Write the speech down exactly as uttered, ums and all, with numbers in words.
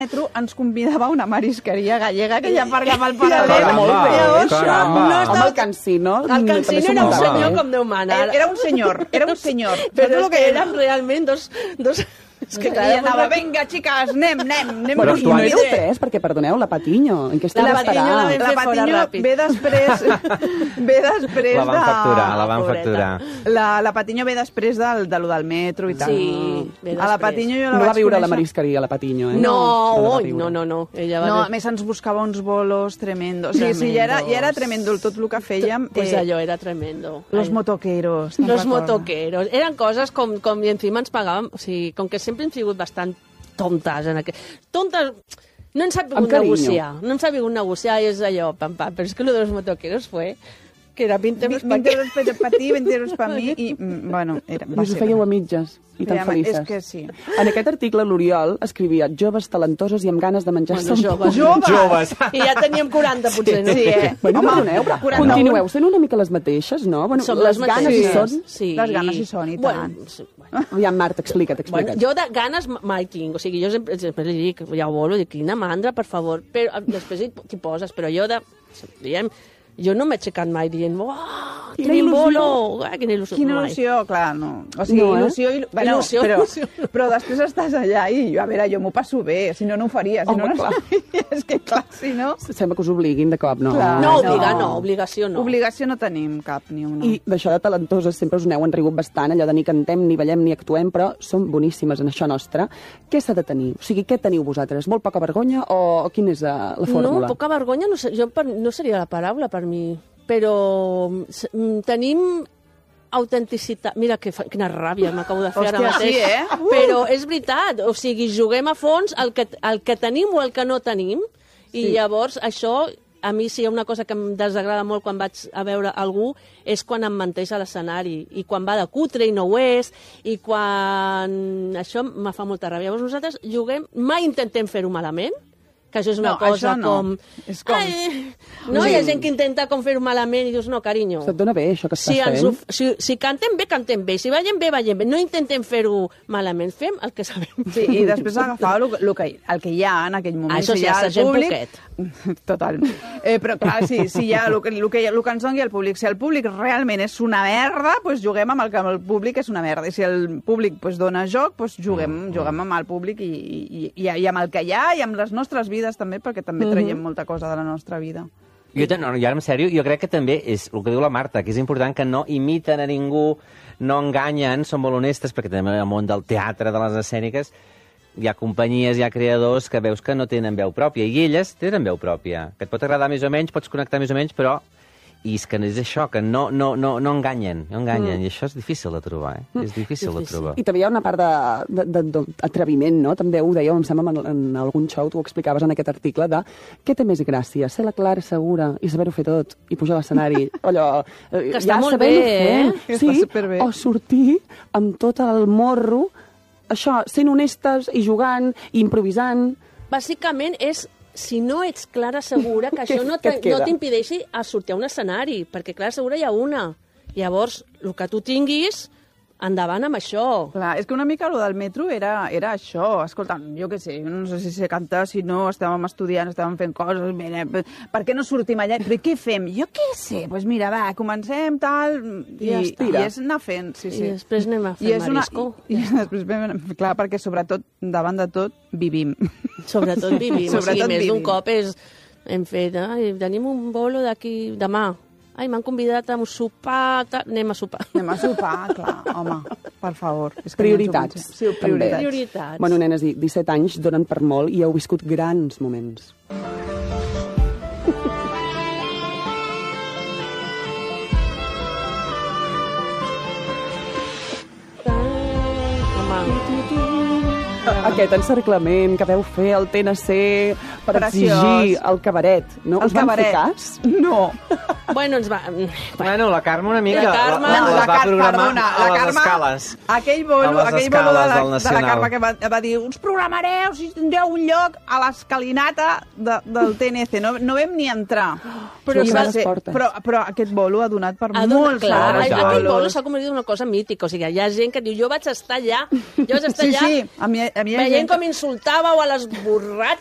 metro ens convidava a una marisqueria gallega que ja parlava al paral·lel. Caramba, caramba. Home, el Cancino... El Cancino era un senyor com Déu mana. Era un senyor, era un senyor. Però és que eren realment dos... dos... És que i anava, vinga, xiques, anem, anem, anem. Però i no éreu tres, perquè, perdoneu, la Patiño, en què estava La Patiño la vam La Patiño ve després... ve després La van de... facturar, la van facturar. La, la Patiño ve després del, de lo del metro i tal. Sí, ve a la després. Patiño jo la No va vaig viure a la conèixer. marisqueria, la Patiño, eh? No, la va oi, viure. no, no, no. Ella va No, dir- a més ens buscava uns bolos tremendo. O sigui, sí, ja, era, ja era tremendo tot el que fèiem. Pues eh, allò era tremendo. Los Ai. motoqueros. te'n Los recordes? motoqueros. Eren coses com, com i encima ens pagàvem... O sigui, com que sempre hem sigut bastant tontes en aquest... Tontes... No ens ha Amb pogut carinyo. negociar. No ens ha pogut negociar i és allò, pam, pam. Però és que lo de los motoqueros fue... Que era veinte euros per veinte euros per ti, veinte euros per mi, i, mm, bueno, era, I va us ho ser... fèieu a mitges, i tan Ja, felices. és que sí. En aquest article, l'Oriol escrivia joves talentosos i amb ganes de menjar-se Bueno, un joves. poc. Joves. I ja teníem quaranta, potser, no? Sí, eh? Bueno, Home, perdoneu, però quaranta-un. continueu sent una mica les mateixes, no? Bueno, Som les les ganes mateixes. hi són. Sí. Les ganes hi són, i tant. Bueno, sí, bueno. Aviam, Marta, explica't, Bueno, explica't. jo de ganes mai tinc, o sigui, jo sempre, sempre li dic, ja ho volo, dic, quina mandra, per favor, però eh, després hi- t'hi poses, però jo de, diguem, jo no m'he aixecat mai dient, uah, Quina tenim il·lusió. bolo, ah, quina il·lusió, Quina mai. il·lusió, clar, no. O sigui, No, eh? il·lusió, il... bueno, Il·lusió, però, il·lusió. però després estàs allà i, a veure, jo m'ho passo bé, si no, no ho faria. Si Home, no, no clar. faria. És que, clar, si no... Sembla que us obliguin de cop, no? Clar. No, no. obligar no, obligació no. Obligació no tenim cap, ni una. I d'això de talentoses sempre us n'heu enrigut bastant, allò de ni cantem, ni ballem, ni actuem, però som boníssimes en això nostre. Què s'ha de tenir? O sigui, què teniu vosaltres? Molt poca vergonya o quina és la, la fórmula? No, poca vergonya no, sé, jo per, no seria la paraula per mi, però s- mm, tenim autenticitat. Mira, que fa, quina ràbia m'acabo de fer Hòstia, ara mateix. sí, eh? Uh! Però és veritat, o sigui, juguem a fons el que, el que tenim o el que no tenim, i Sí. llavors això, a mi si hi ha una cosa que em desagrada molt quan vaig a veure algú, és quan em menteix a l'escenari, i quan va de cutre i no ho és, i quan... Això me fa molta ràbia. Llavors nosaltres juguem, mai intentem fer-ho malament, que això és una No, cosa això no. com... És com- Ai, no, hi ha gent que intenta com fer-ho malament i dius, no, carinyo. Se't dona bé, això que estàs Si, ens fent? ho, si, si cantem bé, cantem bé. Si ballem bé, ballem bé. No intentem fer-ho malament. Fem el que sabem. Sí, i després agafar el, el, que, el que hi ha en aquell moment. Això si sí, hi ha el assagem públic... poquet. Total. Eh, però clar, sí, si hi ha el que, el, que, el que ens doni el públic. Si el públic realment és una merda, doncs juguem amb el que el públic és una merda. I si el públic doncs, dona joc, doncs juguem, mm. juguem amb el públic i, i, i, i amb el que hi ha i amb les nostres vides també, perquè també traiem molta cosa de la nostra vida. Jo, te- no, i ara, en sèrio, jo crec que també és el que diu la Marta, que és important que no imiten a ningú, no enganyen, són molt honestes, perquè també en el món del teatre, de les escèniques, hi ha companyies, hi ha creadors que veus que no tenen veu pròpia, i elles tenen veu pròpia, que et pot agradar més o menys, pots connectar més o menys, però... I és que és això, que no, no, no, no enganyen, no enganyen, mm. i això és difícil de trobar, eh? Mm. És difícil, difícil de trobar. I també hi ha una part d'atreviment, no? També ho dèieu, em sembla, en, en algun show, tu ho explicaves en aquest article, de què té més gràcia? Ser la Clara segura i saber-ho fer tot, i pujar a l'escenari, allò... Que està molt sabent-ho bé, fer, eh? Que Sí, està superbé. o sortir amb tot el morro, això, sent honestes i jugant, i improvisant... Bàsicament és si no ets Clara Segura, que això no Què et te- no queda? t'impedeixi a sortir a un escenari, perquè Clara Segura hi ha una. Llavors, el que tu tinguis, endavant amb això. Clar, és que una mica el del metro era, era això. Escolta, jo què sé, no sé si sé cantar, si no, estàvem estudiant, estàvem fent coses, mira, per què no sortim allà? Però què fem? Jo què sé, doncs pues mira, va, comencem, tal, i, Ja i, està. i és anar fent, sí, sí. I després anem a I fer és una- marisco. I, i després, vam- clar, perquè sobretot, davant de tot, vivim. Sobretot vivim. o Sobretot sigui, més d'un vivim. cop és... Hem fet, ai, tenim un bolo d'aquí demà. Ai, m'han convidat a un sopar, ta... anem a sopar. Anem a sopar, clar, home, per favor. És que Prioritats. No ens ho pensem. Sí, també. prioritats. Prioritats. Bueno, nenes, di- disset anys donen per molt i heu viscut grans moments. Home, Aquest encerclament que veu fer el T N C per Preciós. exigir el cabaret, no? El Us van fer cabaret. cas? No. bueno, ens va... Bueno, la Carme una mica La Carme- la, la, No, la va Car- programar perdona, a la les Carme, escales. Aquell bolo, A les aquell bolo de escales la, del de la Nacional. Carme que va, va dir us programareu si tindreu un lloc a l'escalinata de, del T N C. No, no vam ni entrar. Però I hi va va les ser, portes. però, però aquest bolo ha donat per Ha donat, molts clar, altres aquell bolos. bolo s'ha convertit en una cosa mítica. O sigui, hi ha gent que diu, jo vaig estar allà, jo vaig estar Sí, allà... sí, a mi, a mi tenia veient gent... com insultàveu a les borratxes